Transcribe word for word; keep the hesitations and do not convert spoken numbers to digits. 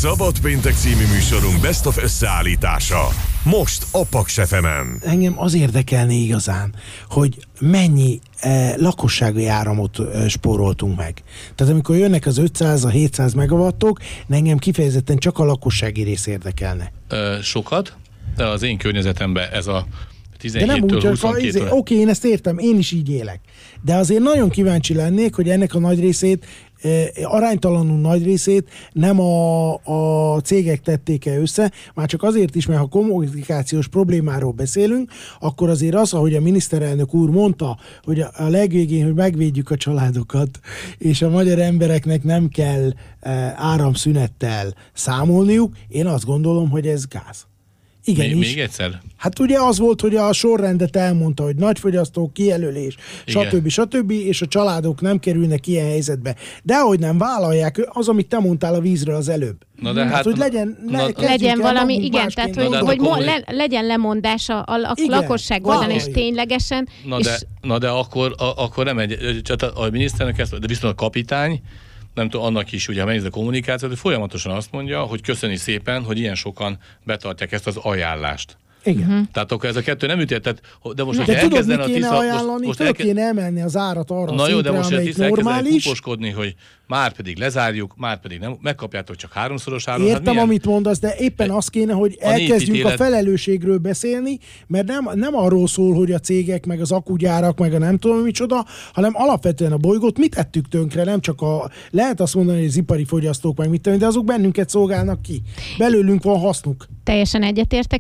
Szabad péntek című műsorunk Best of összeállítása. Most a Paks ef emen. Engem az érdekelné igazán, hogy mennyi eh, lakossági áramot eh, spóroltunk meg. Tehát amikor jönnek az ötszáz, a hétszáz megawattok, engem kifejezetten csak a lakossági rész érdekelne. Ö, sokat, de az én környezetemben ez a De nem úgy, hogy oké, okay, én ezt értem, én is így élek. De azért nagyon kíváncsi lennék, hogy ennek a nagy részét, eh, aránytalanul nagy részét nem a, a cégek tették-e össze, már csak azért is, mert ha kommunikációs problémáról beszélünk, akkor azért az, ahogy a miniszterelnök úr mondta, hogy a, a legvégén, hogy megvédjük a családokat, és a magyar embereknek nem kell eh, áramszünettel számolniuk, én azt gondolom, hogy ez gáz. Igen még, is. még egyszer? Hát ugye az volt, hogy a sorrendet elmondta, hogy nagyfogyasztók, kijelölés, Igen. stb. stb. És a családok nem kerülnek ilyen helyzetbe. De ahogy nem vállalják, az, amit te mondtál a vízről az előbb. Na de hát, hát, hogy legyen, na, le, na, legyen valami, igen, tehát hogy, de hogy mo- akkor- le, legyen lemondása a, a Igen, lakosság oldalán, és vállaljuk. ténylegesen. na, és de, na de akkor, a, akkor nem egy, csak a miniszternek ezt, de viszont a kapitány, nem tudom, annak is, ugye, ha megnézed a kommunikációt, hogy folyamatosan azt mondja, hogy köszöni szépen, hogy ilyen sokan betartják ezt az ajánlást. Igen. Mhm. Tehát akkor ez a kettő nem ütett, de most, De hogyha tudod, mi elkezdene a kéne Tisza... ajánlani? most Föl elke... kéne emelni az árat arra Na a jó, de szintre, most, hogy a amelyik Tisza elkezdenek normális. kuposkodni, hogy már pedig lezárjuk, már pedig nem, megkapjátok csak háromszoros áron. Értem, hát milyen... amit mondasz, de éppen az kéne, hogy A elkezdjünk a népítélet- felelősségről beszélni, mert nem, nem arról szól, hogy a cégek, meg az akugyárak, meg a nem tudom micsoda, hanem alapvetően a bolygót mit tettük tönkre, nem csak a... Lehet azt mondani, hogy az ipari fogyasztók, meg mit tudom, de azok bennünket szolgálnak ki. Belőlünk van hasznuk. teljesen egyetértek,